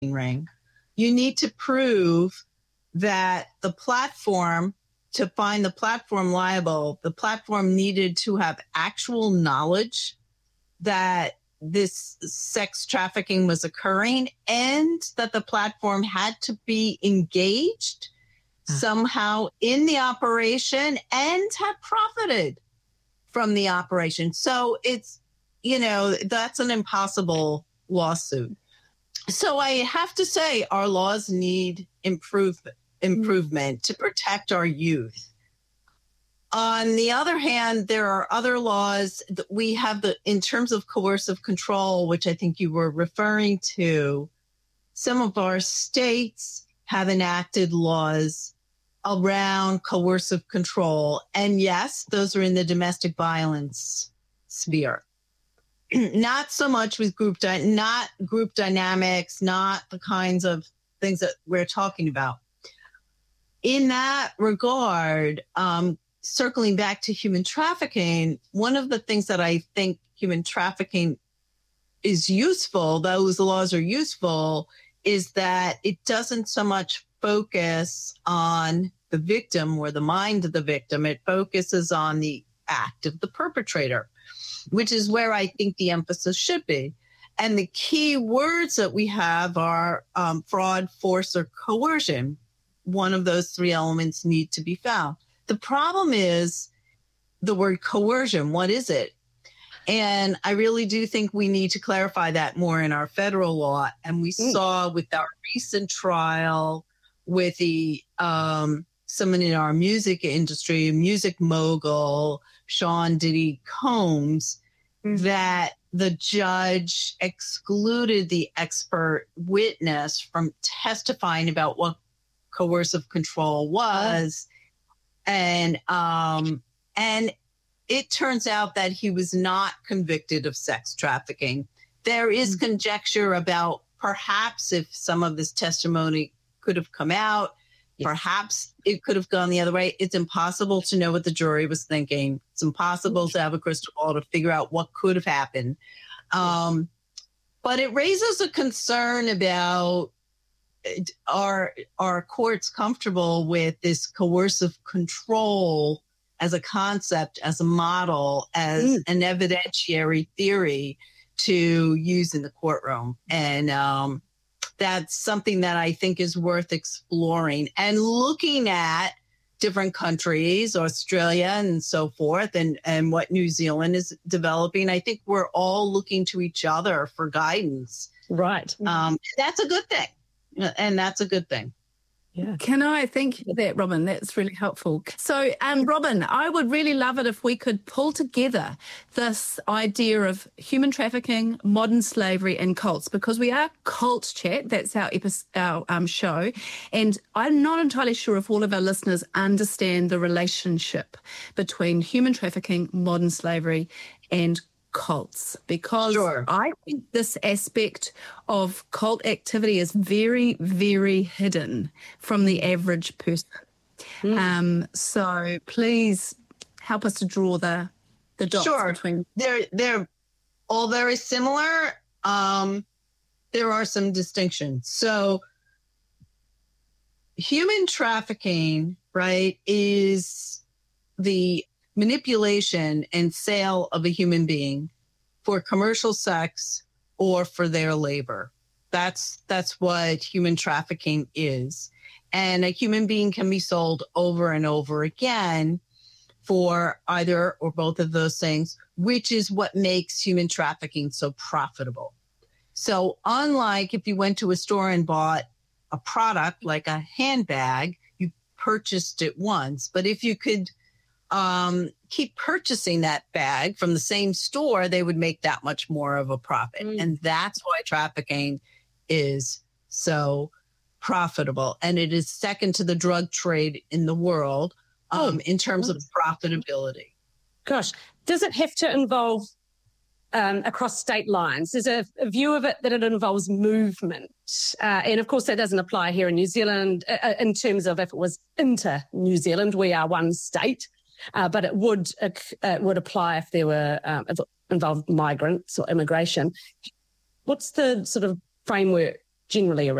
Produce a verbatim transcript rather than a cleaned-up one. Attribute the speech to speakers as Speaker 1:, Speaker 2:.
Speaker 1: ring. You need to prove that the platform, to find the platform liable, the platform needed to have actual knowledge that this sex trafficking was occurring and that the platform had to be engaged uh. somehow in the operation and have profited from the operation. So it's, you know, that's an impossible lawsuit. So I have to say our laws need improvement, improvement to protect our youth. On the other hand, there are other laws that we have the, in terms of coercive control, which I think you were referring to. Some of our states have enacted laws around coercive control. And yes, those are in the domestic violence sphere. Not so much with group, di- not group dynamics, not the kinds of things that we're talking about. In that regard, um, circling back to human trafficking, one of the things that I think human trafficking is useful, those laws are useful, is that it doesn't so much focus on the victim or the mind of the victim. It focuses on the act of the perpetrator, which is where I think the emphasis should be. And the key words that we have are um, fraud, force, or coercion. One of those three elements need to be found. The problem is the word coercion. What is it? And I really do think we need to clarify that more in our federal law. And we mm. saw with our recent trial with the um, someone in our music industry, a music mogul, Sean Diddy Combs, mm. that the judge excluded the expert witness from testifying about what coercive control was. And, um, and it turns out that he was not convicted of sex trafficking. There is mm-hmm. conjecture about perhaps if some of this testimony could have come out, yes. perhaps it could have gone the other way. It's impossible to know what the jury was thinking. It's impossible mm-hmm. to have a crystal ball to figure out what could have happened. Um, but it raises a concern about Are are courts comfortable with this coercive control as a concept, as a model, as mm. an evidentiary theory to use in the courtroom? And um, that's something that I think is worth exploring and looking at different countries, Australia and so forth, and, and what New Zealand is developing. I think we're all looking to each other for guidance.
Speaker 2: Right.
Speaker 1: Um, that's a good thing. And that's a good thing.
Speaker 3: Yeah. Can I thank you for that, Robin? That's really helpful. So, um, Robin, I would really love it if we could pull together this idea of human trafficking, modern slavery, and cults, because we are Cult Chat. That's our episode, our um, show. And I'm not entirely sure if all of our listeners understand the relationship between human trafficking, modern slavery, and cults, because
Speaker 1: sure.
Speaker 3: I think this aspect of cult activity is very, very hidden from the average person. Mm. Um, so please help us to draw the the dots
Speaker 1: sure.
Speaker 3: between.
Speaker 1: They're they're all very similar. Um, there are some distinctions. So human trafficking, right, is the manipulation and sale of a human being for commercial sex or for their labor. That's that's what human trafficking is. And a human being can be sold over and over again for either or both of those things, which is what makes human trafficking so profitable. So unlike if you went to a store and bought a product like a handbag, you purchased it once. But if you could Um, keep purchasing that bag from the same store, they would make that much more of a profit. Mm. And that's why trafficking is so profitable. And it is second to the drug trade in the world um, oh. in terms of profitability.
Speaker 2: Gosh, does it have to involve um, across state lines? There's a, a view of it that it involves movement. Uh, and of course, that doesn't apply here in New Zealand uh, in terms of if it was inter New Zealand, we are one state. Uh, but it would uh, it would apply if there were um, if it involved migrants or immigration. What's the sort of framework generally around.